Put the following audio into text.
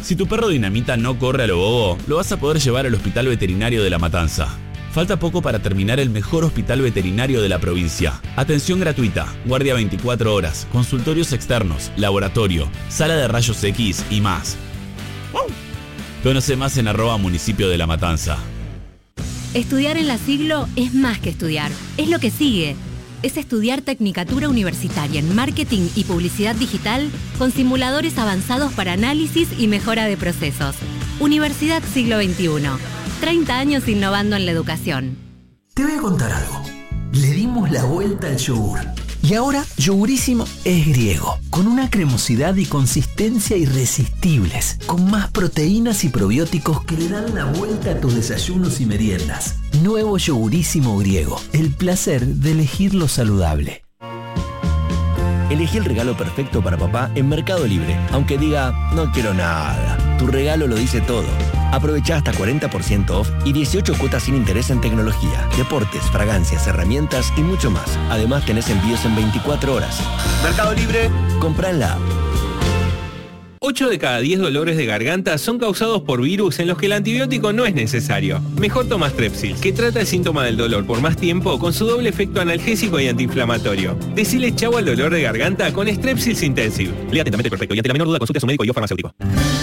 Si tu perro dinamita no corre a lo bobo, lo vas a poder llevar al Hospital Veterinario de La Matanza. Falta poco para terminar el mejor hospital veterinario de la provincia. Atención gratuita, guardia 24 horas, consultorios externos, laboratorio, sala de rayos X y más. Conoce más en @municipio de La Matanza. Estudiar en la Siglo es más que estudiar, es lo que sigue. Es estudiar Tecnicatura Universitaria en Marketing y Publicidad Digital con simuladores avanzados para análisis y mejora de procesos. Universidad Siglo XXI. 30 años innovando en la educación. Te voy a contar algo. Le dimos la vuelta al yogur. Y ahora Yogurísimo es griego, con una cremosidad y consistencia irresistibles, con más proteínas y probióticos que le dan la vuelta a tus desayunos y meriendas. Nuevo Yogurísimo griego, el placer de elegir lo saludable. Elegí el regalo perfecto para papá en Mercado Libre, aunque diga, no quiero nada. Tu regalo lo dice todo. Aprovecha hasta 40% off y 18 cuotas sin interés en tecnología, deportes, fragancias, herramientas y mucho más. Además tenés envíos en 24 horas. Mercado Libre, compra en la app. 8 de cada 10 dolores de garganta son causados por virus en los que el antibiótico no es necesario. Mejor toma Strepsils, que trata el síntoma del dolor por más tiempo con su doble efecto analgésico y antiinflamatorio. Decile chau al dolor de garganta con Strepsils Intensive. Lea atentamente el prospecto y ante la menor duda consulte a su médico y o farmacéutico.